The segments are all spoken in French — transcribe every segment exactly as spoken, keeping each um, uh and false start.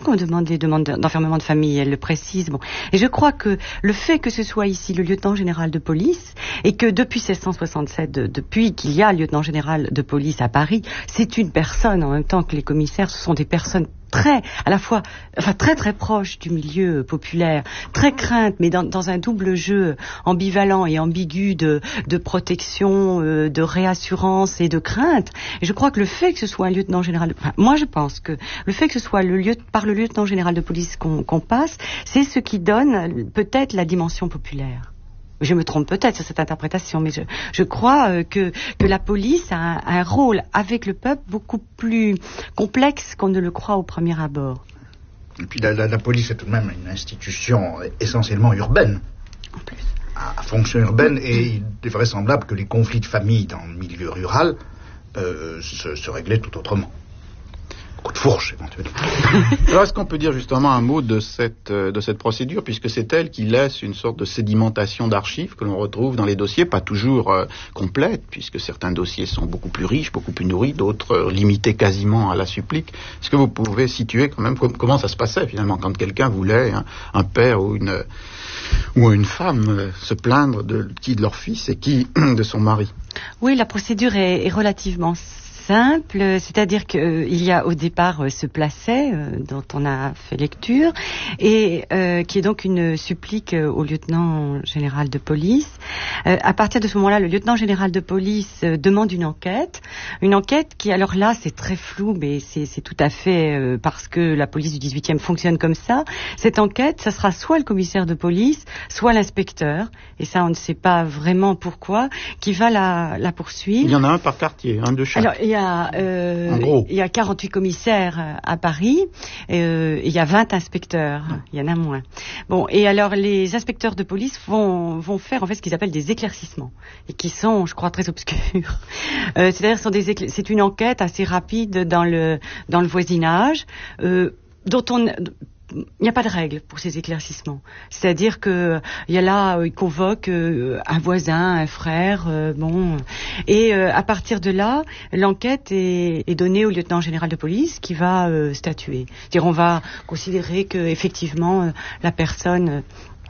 qu'on demande des demandes d'enfermement de famille, elle le précise. Bon. Et je crois que le fait que ce soit ici le lieutenant général de police, et que depuis mille sept cent soixante-sept, de, depuis qu'il y a le lieutenant général de police à Paris, c'est une personne, en même temps que les commissaires, ce sont des personnes très, à la fois, enfin très très proche du milieu populaire, très crainte, mais dans, dans un double jeu ambivalent et ambigu de, de protection, euh, de réassurance et de crainte. Et je crois que le fait que ce soit un lieutenant général, de, enfin, moi je pense que le fait que ce soit le lieu, par le lieutenant général de police qu'on, qu'on passe, c'est ce qui donne peut-être la dimension populaire. Je me trompe peut-être sur cette interprétation, mais je, je crois euh, que, que la police a un, un rôle avec le peuple beaucoup plus complexe qu'on ne le croit au premier abord. Et puis la, la, la police est tout de même une institution essentiellement urbaine. En plus. À, à fonction urbaine, et il est vraisemblable que les conflits de famille dans le milieu rural euh, se, se réglaient tout autrement. Coup de fourche, éventuellement. Alors, est-ce qu'on peut dire justement un mot de cette, euh, de cette procédure, puisque c'est elle qui laisse une sorte de sédimentation d'archives que l'on retrouve dans les dossiers, pas toujours euh, complètes, puisque certains dossiers sont beaucoup plus riches, beaucoup plus nourris, d'autres euh, limités quasiment à la supplique. Est-ce que vous pouvez situer quand même com- comment ça se passait finalement quand quelqu'un voulait, hein, un père ou une, ou une femme, euh, se plaindre de qui de leur fils et qui de son mari? Oui, la procédure est, est relativement simple, c'est-à-dire qu'il euh, y a au départ euh, ce placet euh, dont on a fait lecture, et euh, qui est donc une supplique euh, au lieutenant général de police. Euh, à partir de ce moment-là, le lieutenant général de police euh, demande une enquête, une enquête qui, alors là, c'est très flou, mais c'est, c'est tout à fait euh, parce que la police du dix-huitième fonctionne comme ça. Cette enquête, ça sera soit le commissaire de police, soit l'inspecteur, et ça, on ne sait pas vraiment pourquoi, qui va la, la poursuivre. Il y en a un par quartier, un de chaque. Alors, il y a Euh, il y a quarante-huit commissaires à Paris, euh, il y a vingt inspecteurs, il y en a moins. Bon, et alors les inspecteurs de police vont, vont faire en fait ce qu'ils appellent des éclaircissements, et qui sont, je crois, très obscurs. Euh, c'est-à-dire sont des écla- c'est une enquête assez rapide dans le, dans le voisinage, euh, dont on... Il n'y a pas de règle pour ces éclaircissements. C'est-à-dire que il y a là, euh, il convoque euh, un voisin, un frère, euh, bon, et euh, à partir de là, l'enquête est, est donnée au lieutenant général de police qui va euh, statuer. C'est-à-dire, on va considérer que effectivement euh, la personne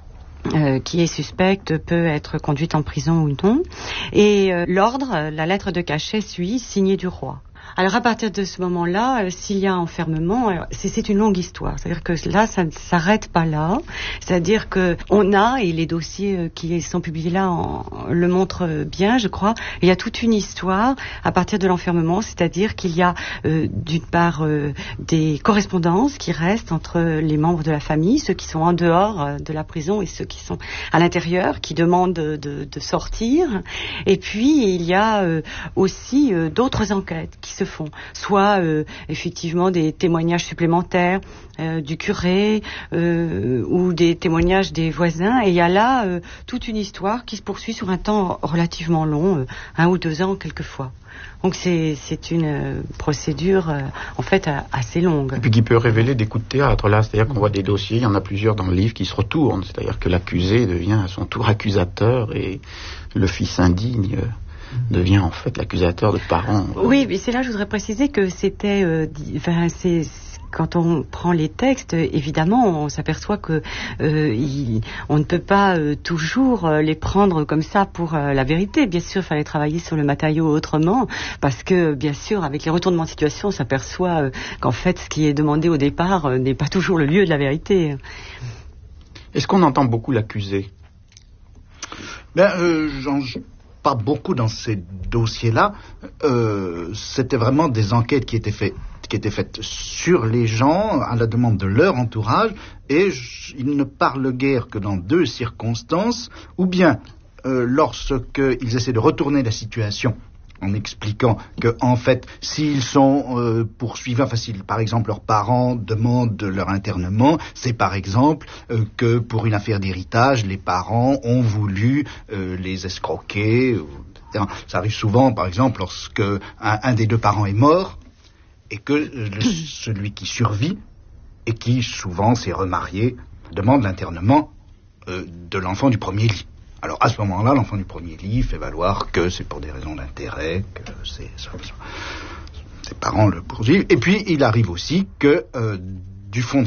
Euh, qui est suspecte peut être conduite en prison ou non. Et euh, l'ordre, la lettre de cachet suit, signée du roi. Alors à partir de ce moment-là, euh, s'il y a enfermement, alors, c'est, c'est une longue histoire. C'est-à-dire que là, ça ne s'arrête pas là. C'est-à-dire que on a, et les dossiers euh, qui sont publiés là en, le montrent bien, je crois, il y a toute une histoire à partir de l'enfermement. C'est-à-dire qu'il y a euh, d'une part euh, des correspondances qui restent entre les membres de la famille, ceux qui sont en dehors euh, de la prison et ceux qui sont à l'intérieur, qui demandent de, de, de sortir. Et puis il y a euh, aussi euh, d'autres enquêtes qui se font, soit euh, effectivement des témoignages supplémentaires euh, du curé euh, ou des témoignages des voisins, et il y a là euh, toute une histoire qui se poursuit sur un temps relativement long, euh, un ou deux ans quelquefois. Donc c'est, c'est une euh, procédure euh, en fait euh, assez longue. Et puis qui peut révéler des coups de théâtre là, c'est-à-dire qu'on voit des dossiers, il y en a plusieurs dans le livre qui se retournent, c'est-à-dire que l'accusé devient à son tour accusateur et le fils indigne euh, devient en fait l'accusateur de parents. Oui, mais c'est là que je voudrais préciser que c'était, euh, enfin, c'est, quand on prend les textes, évidemment, on s'aperçoit que euh, il, on ne peut pas euh, toujours euh, les prendre comme ça pour euh, la vérité. Bien sûr, il fallait travailler sur le matériau autrement, parce que, bien sûr, avec les retournements de situation, on s'aperçoit euh, qu'en fait, ce qui est demandé au départ euh, n'est pas toujours le lieu de la vérité. Est-ce qu'on entend beaucoup l'accusé? Ben, euh, j'en... pas beaucoup dans ces dossiers-là. Euh, c'était vraiment des enquêtes qui étaient faites, qui étaient faites sur les gens, à la demande de leur entourage, et je, ils ne parlent guère que dans deux circonstances, ou bien euh, lorsqu'ils essaient de retourner la situation en expliquant que, en fait, s'ils sont euh, poursuivis, enfin, si, par exemple, leurs parents demandent leur internement, c'est par exemple euh, que, pour une affaire d'héritage, les parents ont voulu euh, les escroquer. Ou, ça arrive souvent, par exemple, lorsque un, un des deux parents est mort et que euh, le, celui qui survit et qui, souvent, s'est remarié, demande l'internement euh, de l'enfant du premier lit. Alors, à ce moment-là, l'enfant du premier lit fait valoir que c'est pour des raisons d'intérêt, que c'est, ses parents le poursuivent. Et puis, il arrive aussi que, euh, du fond de